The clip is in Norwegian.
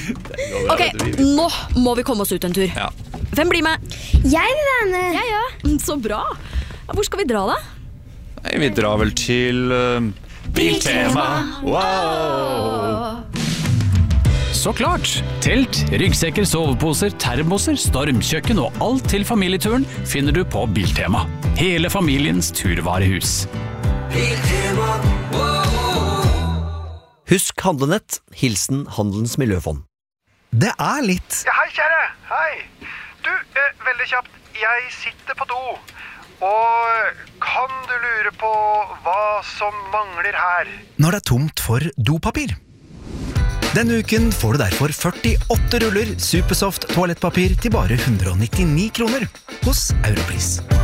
Ok, nå må vi komme oss ut en tur. Ja. Hvem blir med? Jeg vil være med. Jeg, ja. Så bra. Hvor skal vi dra da? Nei, vi drar vel til Biltema. Wow! Så klart! Telt, ryggsekker, soveposer, termoser, stormkjøkken og alt til familieturen finner du på Biltema. Hele familiens turvarehus. Husk handlenett. Hilsen Handelens Miljøfond. Det er litt. Ja, hei, kjære. Hei. Du, veldig kjapt. Jeg sitter på do. Og kan du lure på hva som mangler her? Når det er tomt for dopapir. Denne uken får du derfor 48 ruller Supersoft toalettpapir til bare 199 kroner hos Europris.